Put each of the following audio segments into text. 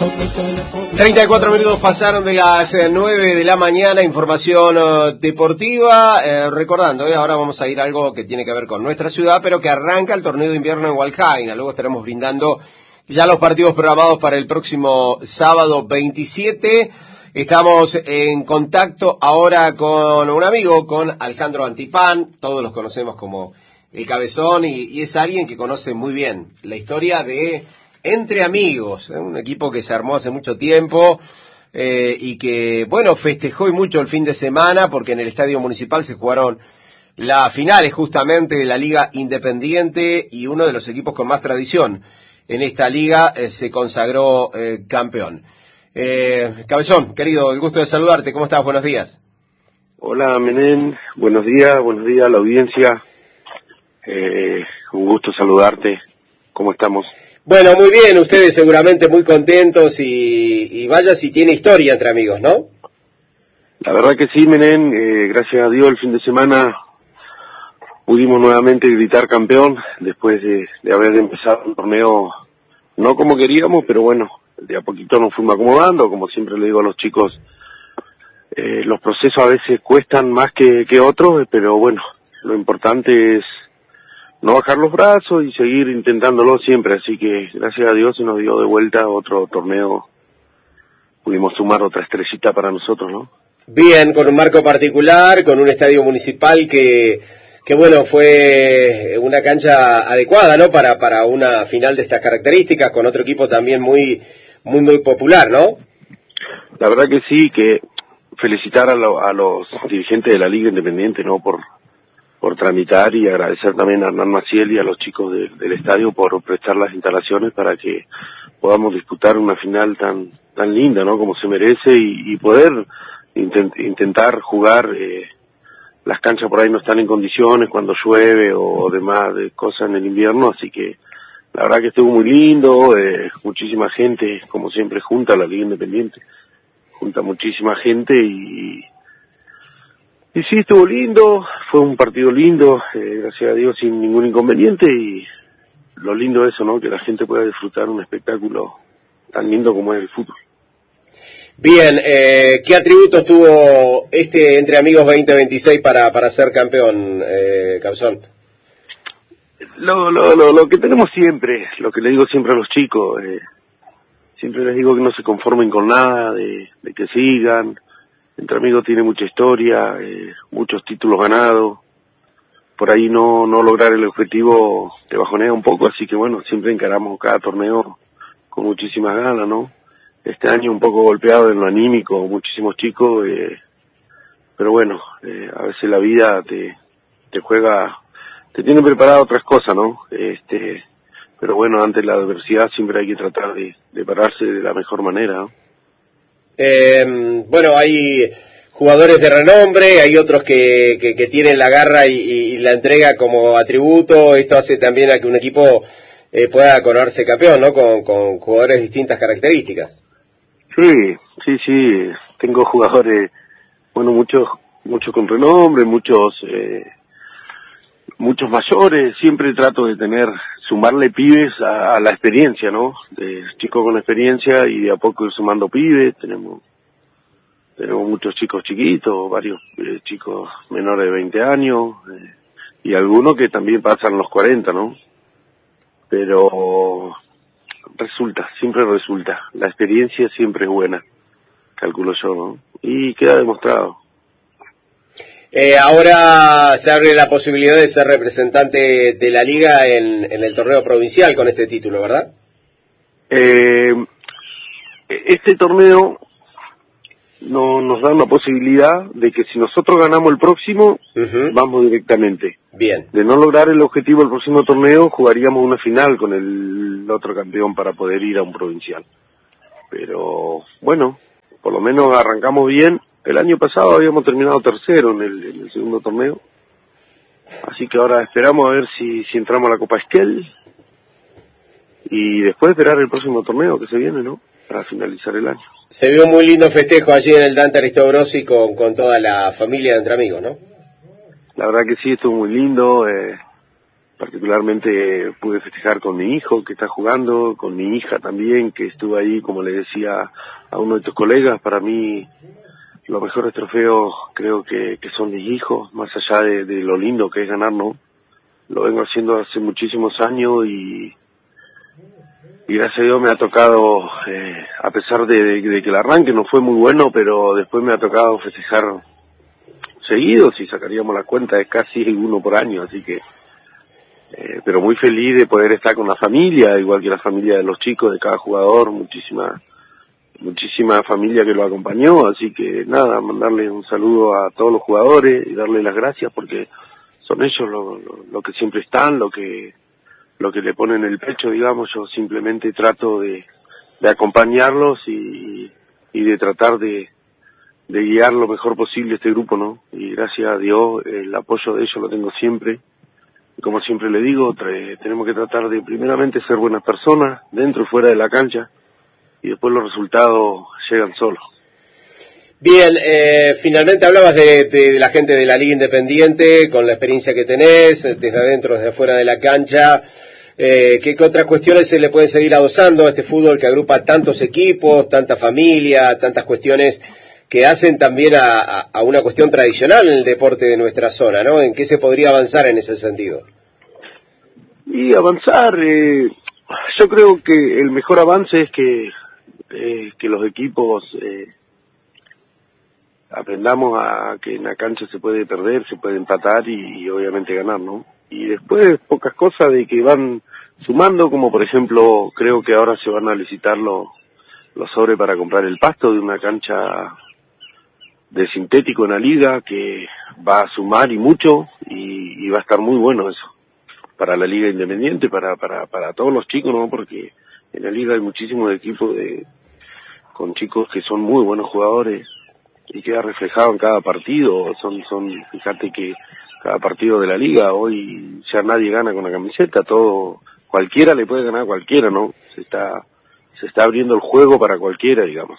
34 minutos pasaron de las 9 de la mañana, información deportiva, recordando, ahora vamos a ir a algo que tiene que ver con nuestra ciudad, pero que arranca el torneo de invierno en Hualcaina. Luego estaremos brindando ya los partidos programados para el próximo sábado 27. Estamos en contacto ahora con un amigo, con Alejandro Antipán. Todos los conocemos como el Cabezón, y es alguien que conoce muy bien la historia de Entre Amigos, un equipo que se armó hace mucho tiempo y que, bueno, festejó y mucho el fin de semana porque en el Estadio Municipal se jugaron las finales justamente de la Liga Independiente, y uno de los equipos con más tradición en esta liga se consagró campeón. Cabezón, querido, el gusto de saludarte. ¿Cómo estás? Buenos días. Hola, Menem. Buenos días a la audiencia. Un gusto saludarte. ¿Cómo estamos? Bueno, muy bien, ustedes seguramente muy contentos y vaya si tiene historia Entre Amigos, ¿no? La verdad que sí, Menem. Gracias a Dios el fin de semana pudimos nuevamente gritar campeón después de haber empezado un torneo no como queríamos, pero bueno, de a poquito nos fuimos acomodando. Como siempre le digo a los chicos, los procesos a veces cuestan más que otros, pero bueno, lo importante es no bajar los brazos y seguir intentándolo siempre. Así que gracias a Dios se nos dio de vuelta otro torneo, pudimos sumar otra estrellita para nosotros, ¿no? Bien, con un marco particular, con un estadio municipal que bueno, fue una cancha adecuada, ¿no? Para una final de estas características, con otro equipo también muy popular, ¿no? La verdad que sí, que felicitar a los dirigentes de la Liga Independiente, ¿no? Por tramitar, y agradecer también a Hernán Maciel y a los chicos del estadio por prestar las instalaciones para que podamos disputar una final tan linda, ¿no? Como se merece, y poder intentar jugar. Las canchas por ahí no están en condiciones cuando llueve o demás de cosas en el invierno, así que la verdad que estuvo muy lindo. Muchísima gente, como siempre, junta la Liga Independiente, junta muchísima gente, y sí, estuvo lindo, fue un partido lindo, gracias a Dios sin ningún inconveniente, y lo lindo es eso, ¿no? Que la gente pueda disfrutar un espectáculo tan lindo como es el fútbol. Bien, ¿qué atributos tuvo este Entre Amigos 2026 para ser campeón, Cabezón? Lo que tenemos siempre, lo que le digo siempre a los chicos, siempre les digo que no se conformen con nada, de que sigan. Entre Amigos tiene mucha historia, muchos títulos ganados. Por ahí no lograr el objetivo te bajonea un poco, así que bueno, siempre encaramos cada torneo con muchísimas ganas, ¿no? Este año un poco golpeado en lo anímico, muchísimos chicos, pero bueno, a veces la vida te juega, te tiene preparado otras cosas, ¿no? Pero bueno, ante la adversidad siempre hay que tratar de pararse de la mejor manera, ¿no? Bueno, hay jugadores de renombre, hay otros que tienen la garra y la entrega como atributo. Esto hace también a que un equipo pueda coronarse campeón, ¿no? Con jugadores de distintas características. Sí, tengo jugadores, bueno, muchos con renombre, muchos mayores. Siempre trato de sumarle pibes a la experiencia, ¿no? De chicos con experiencia, y de a poco ir sumando pibes. Tenemos muchos chicos chiquitos, varios chicos menores de 20 años, y algunos que también pasan los 40, ¿no? Pero siempre resulta. La experiencia siempre es buena, calculo yo, ¿no? Y queda demostrado. Ahora se abre la posibilidad de ser representante de la liga en el torneo provincial con este título, ¿verdad? Este torneo nos da una posibilidad de que si nosotros ganamos el próximo, vamos directamente. Bien. De no lograr el objetivo del próximo torneo, jugaríamos una final con el otro campeón para poder ir a un provincial. Pero bueno, por lo menos arrancamos bien. El año pasado habíamos terminado tercero en el segundo torneo, así que ahora esperamos a ver si entramos a la Copa Esquel, y después esperar el próximo torneo que se viene, ¿no? Para finalizar el año. Se vio un muy lindo festejo allí en el Dante Aristobrosi con toda la familia de Entre Amigos, ¿no? La verdad que sí, estuvo muy lindo. particularmente pude festejar con mi hijo que está jugando, con mi hija también, que estuvo ahí, como le decía a uno de tus colegas. Para mí los mejores trofeos creo que son mis hijos, más allá de lo lindo que es ganar, ¿no? Lo vengo haciendo hace muchísimos años y gracias a Dios me ha tocado, a pesar de que el arranque no fue muy bueno, pero después me ha tocado festejar seguido. Si sacaríamos la cuenta es casi uno por año, así que pero muy feliz de poder estar con la familia, igual que la familia de los chicos, de cada jugador, muchísima familia que lo acompañó, así que nada, mandarle un saludo a todos los jugadores y darle las gracias porque son ellos lo que siempre están, lo que le ponen el pecho, digamos. Yo simplemente trato de acompañarlos y de tratar de guiar lo mejor posible este grupo, ¿no? Y gracias a Dios el apoyo de ellos lo tengo siempre. Y como siempre le digo, tenemos que tratar de primeramente ser buenas personas, dentro y fuera de la cancha, y después los resultados llegan solos. Bien, finalmente hablabas de la gente de la Liga Independiente, con la experiencia que tenés, desde adentro, desde afuera de la cancha. ¿Qué otras cuestiones se le pueden seguir adosando a este fútbol que agrupa tantos equipos, tanta familia, tantas cuestiones que hacen también a una cuestión tradicional en el deporte de nuestra zona, ¿no? ¿En qué se podría avanzar en ese sentido? Y avanzar, yo creo que el mejor avance es que los equipos aprendamos a que en la cancha se puede perder, se puede empatar y obviamente ganar, ¿no? Y después pocas cosas de que van sumando, como por ejemplo, creo que ahora se van a licitar los sobres para comprar el pasto de una cancha de sintético en la liga, que va a sumar y mucho, y va a estar muy bueno eso, para la Liga Independiente, para todos los chicos, ¿no? Porque en la liga hay muchísimos equipos con chicos que son muy buenos jugadores, y queda reflejado en cada partido. Fíjate que cada partido de la liga, hoy ya nadie gana con la camiseta, cualquiera le puede ganar a cualquiera, ¿no? Se está abriendo el juego para cualquiera, digamos.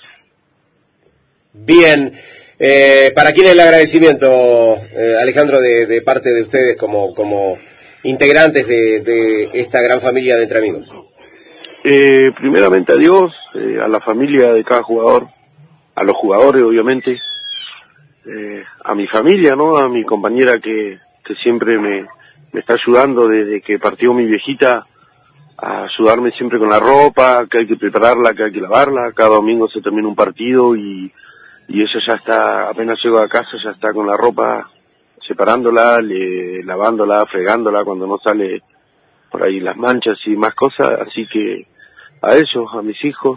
Bien, ¿para quién es el agradecimiento, Alejandro, de parte de ustedes como integrantes de esta gran familia de Entre Amigos? Primeramente a Dios, a la familia de cada jugador, a los jugadores obviamente, a mi familia, ¿no? A mi compañera que siempre me está ayudando desde que partió mi viejita, a ayudarme siempre con la ropa, que hay que prepararla, que hay que lavarla. Cada domingo se termina un partido y ella ya está, apenas llego a casa, ya está con la ropa separándola, lavándola, fregándola cuando no sale por ahí las manchas y más cosas. Así que a ellos, a mis hijos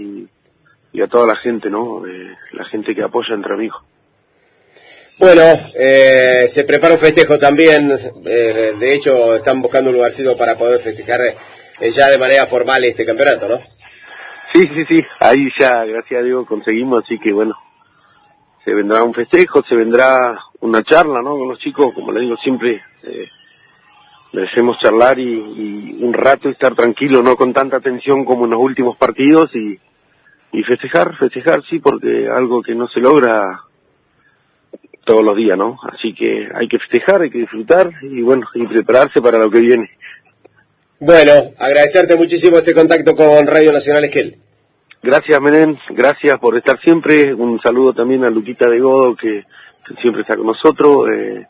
y a toda la gente, ¿no? La gente que apoya Entre Amigos. Bueno, se prepara un festejo también, de hecho están buscando un lugarcito para poder festejar ya de manera formal este campeonato, ¿no? Sí, ahí ya, gracias a Dios, conseguimos, así que bueno, se vendrá un festejo, se vendrá una charla, ¿no? Con los chicos, como le digo siempre, merecemos charlar y un rato estar tranquilo, no con tanta tensión como en los últimos partidos y festejar, sí, porque algo que no se logra todos los días, ¿no? Así que hay que festejar, hay que disfrutar y bueno, y prepararse para lo que viene. Bueno, agradecerte muchísimo este contacto con Radio Nacional Esquel. Gracias, Menem, gracias por estar siempre. Un saludo también a Luquita de Godo, que siempre está con nosotros,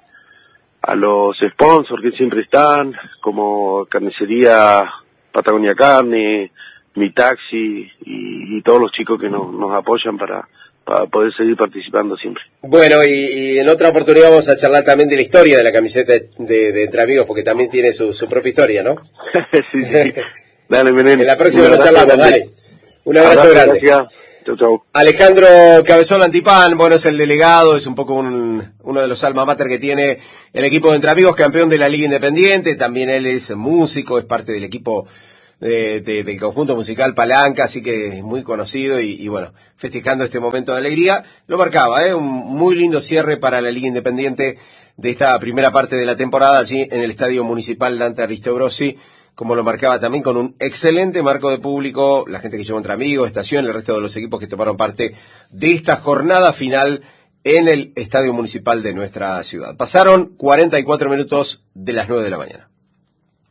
a los sponsors que siempre están, como Carnicería Patagonia Carne, Mi Taxi y todos los chicos que nos apoyan para poder seguir participando siempre. Bueno, y en otra oportunidad vamos a charlar también de la historia de la camiseta de Entre Amigos, porque también tiene su propia historia, ¿no? sí. Dale, Menem. En la próxima nos charlamos, dale. Un abrazo grande. Gracias. Chau. Alejandro Cabezón Antipán, bueno, es el delegado, es un poco uno de los alma mater que tiene el equipo de Entre Amigos, campeón de la Liga Independiente. También él es músico, es parte del equipo del conjunto musical Palanca, así que es muy conocido y bueno, festejando este momento de alegría. Lo marcaba, un muy lindo cierre para la Liga Independiente de esta primera parte de la temporada allí en el Estadio Municipal Dante Aristobrosi, como lo marcaba también con un excelente marco de público, la gente que llevó Entre Amigos, Estación, el resto de los equipos que tomaron parte de esta jornada final en el Estadio Municipal de nuestra ciudad. Pasaron 44 minutos de las 9 de la mañana.